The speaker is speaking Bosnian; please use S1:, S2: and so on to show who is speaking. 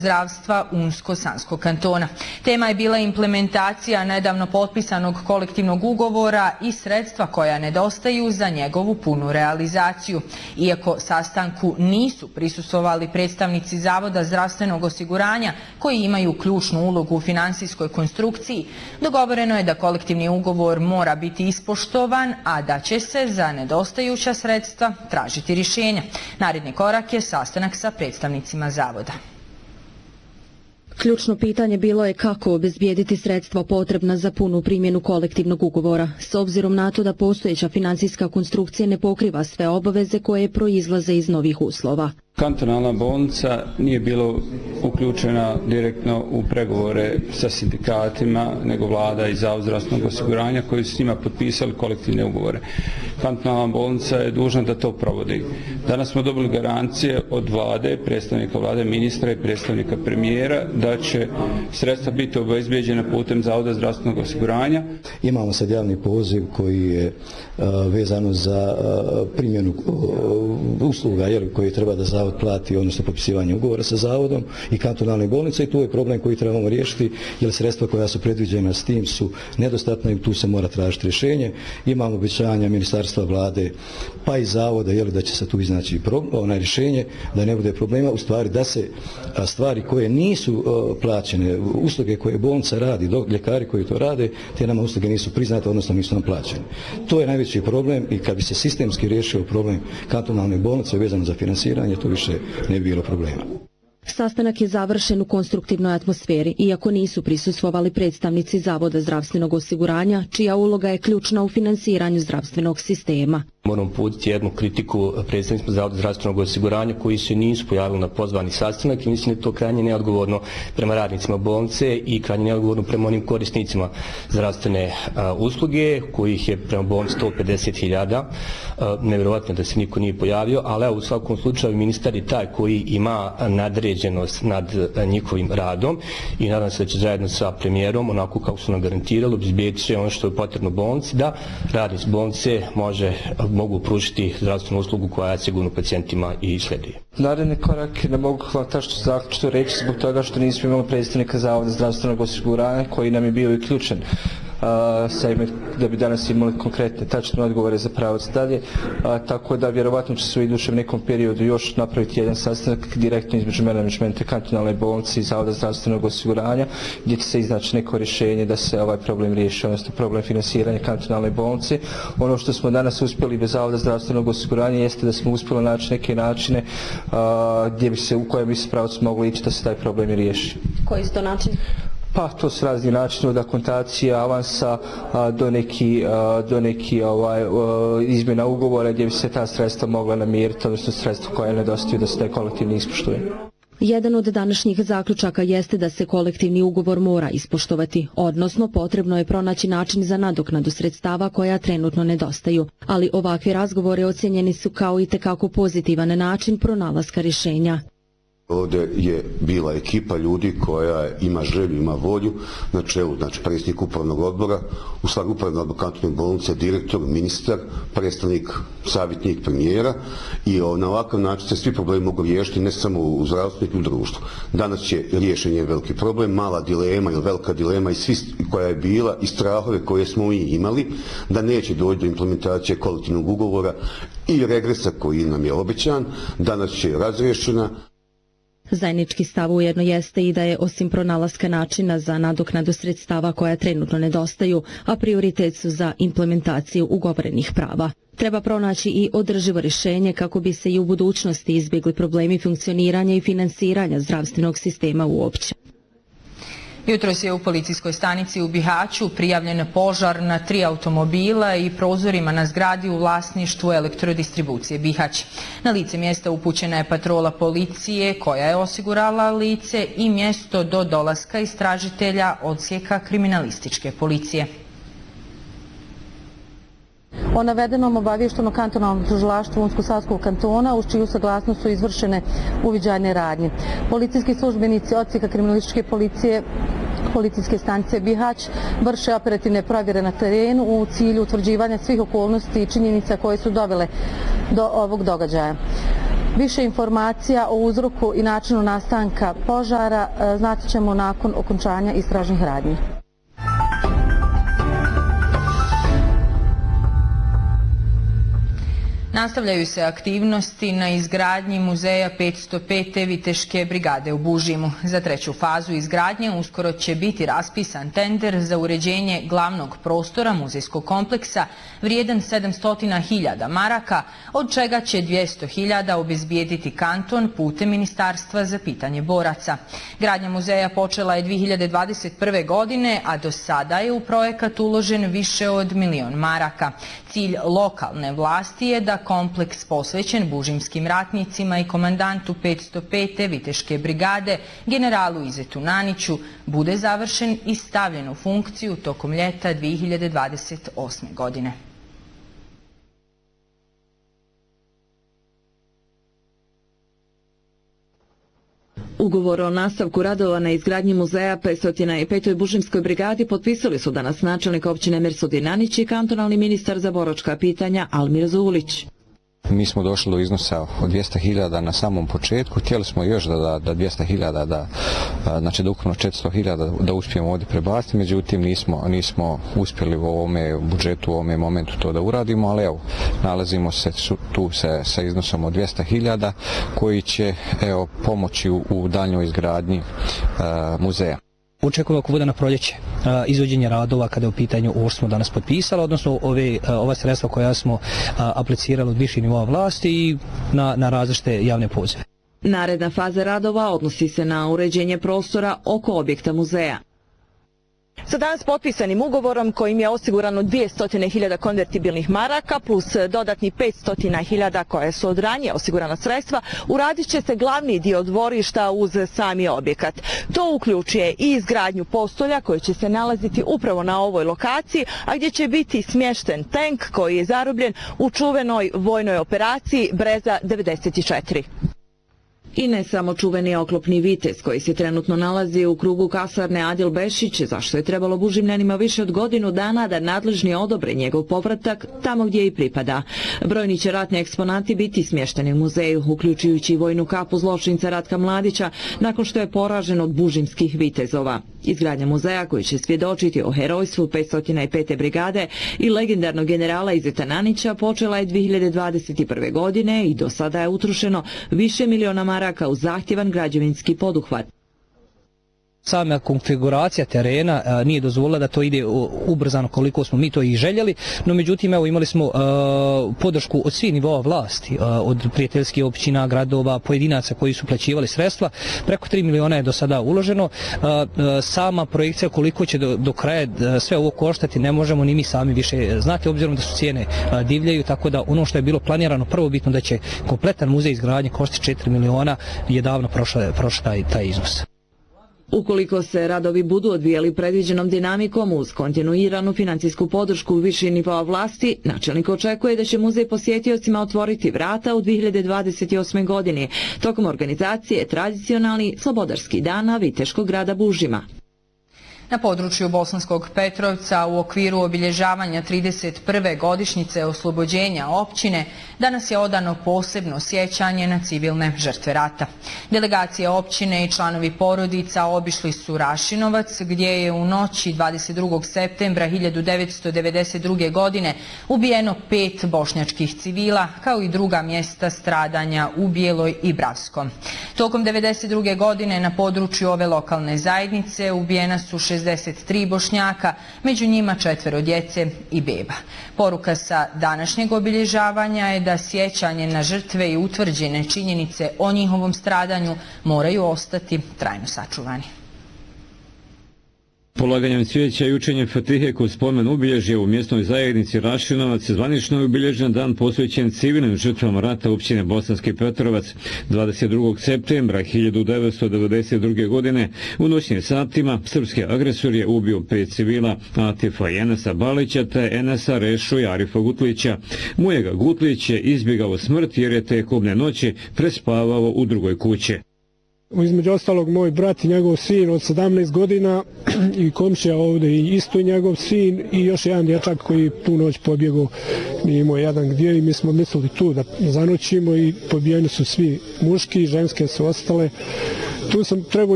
S1: zdravstva Unsko-Sanskog kantona. Tema je bila implementacija nedavno potpisanog kolektivnog ugovora i sredstva koja nedostaju za njegovu punu realizaciju. Iako sastanku nisu prisustvovali predstavnici Zavoda zdravstvenog osiguranja koji imaju ključnu ulogu u finansijskoj konstrukciji, dogovoreno je da kolektivni ugovor mora biti ispoštovan, a da će se za nedostajuća sredstva tražiti rješenja. Naredni korak je sastanak sa predstavnicima Zavoda.
S2: Ključno pitanje bilo je kako obezbijediti sredstva potrebna za punu primjenu kolektivnog ugovora, s obzirom na to da postojeća financijska konstrukcija ne pokriva sve obaveze koje proizlaze iz novih uslova.
S3: Kantonalna bolnica nije bila uključena direktno u pregovore sa sindikatima, nego vlada i Zavod zdravstvenog osiguranja koji su s njima potpisali kolektivne ugovore. Kantonalna bolnica je dužna da to provodi. Danas smo dobili garancije od vlade, predstavnika vlade, ministra i predstavnika premijera da će sredstva biti obezbijeđena putem Zavoda zdravstvenog osiguranja.
S4: Imamo sad javni poziv koji je vezano za primjenu usluga koji treba da Zavod plati, odnosno potpisivanje ugovora sa Zavodom i kantonalne bolnice, i tu je problem koji trebamo riješiti jer sredstva koja su predviđena s tim su nedostatna i tu se mora tražiti rješenje. Imamo obećanja ministarstva, vlade pa i Zavoda da će se tu iznaći rješenje, da ne bude problema, u stvari da se stvari koje nisu plaćene, usluge koje bolnica radi, ljekari koji to rade, te nama usluge nisu priznate, odnosno nisu nam plaćene. To je najveći problem i kad bi se sistemski riješio problem kantonalne bolnice vezano za finansiranje, to više ne bi bilo problema.
S2: Sastanak je završen u konstruktivnoj atmosferi, iako nisu prisustvovali predstavnici Zavoda zdravstvenog osiguranja, čija uloga je ključna u finansiranju zdravstvenog sistema.
S5: Moram uputiti jednu kritiku predstavnicima Zavoda zdravstvenog osiguranja koji se nisu pojavili na pozvani sastanak i mislim da je to krajnje neodgovorno prema radnicima bolnice i krajnje neodgovorno prema onim korisnicima zdravstvene usluge, kojih je prema bolnici 150.000. Nevjerovatno da se niko nije pojavio, ali u svakom slučaju ministar je taj koji ima nadređenost nad njihovim radom i nadam se da će zajedno sa premijerom, onako kako su nam garantirali, obezbijeti sve ono što je potrebno bolnici, da radnici bolnice mogu pružiti zdravstvenu uslugu koja je sigurno pacijentima i sleduje.
S6: Naredni korak ne mogu tačno zaključno reći zbog toga što nismo imali predstavnika Zavoda zdravstvenog osiguranja koji nam je bio i ključan da bi danas imali konkretne tačne odgovore za pravac dalje, tako da vjerovatno će se u idućem nekom periodu još napraviti jedan sastanak direktno između menadžmenta kantonalne bolnice i Zavoda zdravstvenog osiguranja gdje će se iznaći neko rješenje da se ovaj problem riješi, odnosno problem finansiranja kantonalne bolnice. Ono što smo danas uspjeli bez Zavoda zdravstvenog osiguranja jeste da smo uspjeli naći neke načine u kojem bi se pravac moglo ići da se taj problem i riješi.
S2: Koji su to način?
S6: Pa to su razni načini od akontacija, avansa do neki izmjena ugovora gdje bi se ta sredstva mogla namiriti, odnosno sredstva koja nedostaju da se taj kolektivni ispoštuje.
S2: Jedan od današnjih zaključaka jeste da se kolektivni ugovor mora ispoštovati, odnosno potrebno je pronaći način za nadoknadu sredstava koja trenutno nedostaju, ali ovakvi razgovori ocjenjeni su kao itekako pozitivan način pronalaska rješenja.
S7: Ovdje je bila ekipa ljudi koja ima želju, ima volju na čelu, znači predsjednik upravnog odbora, u stvari upravnog odbora kantonalne bolnice, direktor, ministar, predstavnik, savjetnik premijera i na ovakav način se svi problemi mogu riješiti ne samo u zdravstvu i u društvu. Danas će riješenje veliki problem, mala dilema ili velika dilema i svi koja je bila i strahove koje smo mi imali da neće doći do implementacije kolektivnog ugovora i regresa koji nam je obećan, danas će razriješena.
S2: Zajednički stav ujedno jeste i da je osim pronalaska načina za nadoknadu sredstava koja trenutno nedostaju, a prioritet su za implementaciju ugovorenih prava. Treba pronaći i održivo rješenje kako bi se i u budućnosti izbjegli problemi funkcioniranja i finansiranja zdravstvenog sistema uopće.
S1: Jutros je u policijskoj stanici u Bihaću prijavljen požar na 3 automobila i prozorima na zgradi u vlasništvu Elektrodistribucije Bihać. Na lice mjesta upućena je patrola policije koja je osigurala lice i mjesto do dolaska istražitelja odsjeka kriminalističke policije.
S8: O navedenom obavješteno kantonalno tužilaštvo Unsko-Sanskog kantona, uz čiju saglasnost su izvršene uviđajne radnje. Policijski službenici odsjeka kriminalističke policije policijske stanice Bihać vrše operativne provjere na terenu u cilju utvrđivanja svih okolnosti i činjenica koje su dovele do ovog događaja. Više informacija o uzroku i načinu nastanka požara znati ćemo nakon okončanja istražnih radnji.
S1: Nastavljaju se aktivnosti na izgradnji muzeja 505. Viteške brigade u Bužimu. Za treću fazu izgradnje uskoro će biti raspisan tender za uređenje glavnog prostora muzejskog kompleksa vrijedan 700.000 maraka, od čega će 200.000 obezbijediti kanton putem Ministarstva za pitanje boraca. Gradnja muzeja počela je 2021. godine, a do sada je u projekat uložen više od 1 milion maraka. Cilj lokalne vlasti je da kompleks posvećen bužimskim ratnicima i komandantu 505. Viteške brigade, generalu Izetu Naniću, bude završen i stavljen u funkciju tokom ljeta 2028. godine.
S9: Ugovor o nastavku radova na izgradnji muzeja 505. Bužimskoj brigadi potpisali su danas načelnik općine Mirsudin Nanić i kantonalni ministar za boračka pitanja Almir Zulić.
S10: Mi smo došli do iznosa od 200.000 na samom početku, htjeli smo još da 200.000, znači da ukupno 400.000 da uspijemo ovdje prebaciti, međutim nismo uspjeli u ovome budžetu, u ovome momentu to da uradimo, ali evo, nalazimo se tu sa iznosom od 200.000 koji će pomoći u daljnjoj izgradnji muzeja.
S11: Očekujemo ako bude na proljeće izvođenje radova kada je u pitanju ovo što smo danas potpisali, odnosno ova sredstva koja smo aplicirali od viših nivoa vlasti i na različite javne pozive.
S9: Naredna faza radova odnosi se na uređenje prostora oko objekta muzeja. Sa danas potpisanim ugovorom kojim je osigurano 200.000 konvertibilnih maraka plus dodatni 500.000 koje su od ranije osigurana sredstva, uradit će se glavni dio dvorišta uz sami objekat. To uključuje i izgradnju postolja koje će se nalaziti upravo na ovoj lokaciji, a gdje će biti smješten tank koji je zarobljen u čuvenoj vojnoj operaciji Breza 94. I ne samo čuveni oklopni vitez koji se trenutno nalazi u krugu kasarne Adil Bešić, zašto je trebalo Bužimljanima više od godinu dana da nadležni odobre njegov povratak tamo gdje i pripada. Brojni će ratni eksponati biti smješteni u muzeju, uključujući vojnu kapu zločinca Ratka Mladića nakon što je poražen od bužimskih vitezova. Izgradnja muzeja koji će svjedočiti o herojstvu 505. brigade i legendarnog generala Izeta Nanića počela je 2021. godine i do sada je utrošeno više miliona maraka u zahtjevan građevinski poduhvat.
S11: Sama konfiguracija terena nije dozvolila da to ide ubrzano koliko smo mi to i željeli, no međutim evo imali smo podršku od svih nivoa vlasti, od prijateljskih općina, gradova, pojedinaca koji su plaćivali sredstva, preko 3 miliona je do sada uloženo. Sama projekcija koliko će do kraja sve ovo koštati ne možemo ni mi sami više znati, obzirom da su cijene divljaju, tako da ono što je bilo planirano prvobitno da će kompletan muzej izgradnje koštati 4 miliona je davno prošao taj iznos.
S9: Ukoliko se radovi budu odvijali predviđenom dinamikom uz kontinuiranu financijsku podršku viših nivoa vlasti, načelnik očekuje da će muzej posjetiocima otvoriti vrata u 2028. godini tokom organizacije tradicionalni slobodarski dana Viteškog grada Bužima.
S1: Na području Bosanskog Petrovca u okviru obilježavanja 31. godišnjice oslobođenja općine danas je odano posebno sjećanje na civilne žrtve rata. Delegacije općine i članovi porodica obišli su Rašinovac gdje je u noći 22. septembra 1992. godine ubijeno 5 bošnjačkih civila kao i druga mjesta stradanja u Bijeloj i Bravskom. Tokom 1992. godine na području ove lokalne zajednice ubijena su 63 Bošnjaka, među njima 4 djece i beba. Poruka sa današnjeg obilježavanja je da sjećanje na žrtve i utvrđene činjenice o njihovom stradanju moraju ostati trajno sačuvani.
S12: Polaganjem cvijeća i učenjem Fatihe kod spomen obilježja u mjesnoj zajednici Rašinovac zvanično je obilježen dan posvećen civilnim žrtvama rata općine Bosanski Petrovac. 22. septembra 1992. godine u noćnim satima srpski agresor je ubio 5 civila, Atifa i Enesa Balića te Enesa Rešu i Arifa Gutlića. Mujega Gutlić je izbjegao smrt jer je te kobne noći prespavao u drugoj kući.
S13: Između ostalog moj brat i njegov sin od 17 godina i komšija ovdje i isto i njegov sin i još jedan dječak koji tu noć pobjegao, nije imao jedan gdje i mi smo mislili tu da zanoćimo i pobijeni su svi muški, ženske su ostale. Tu sam trebao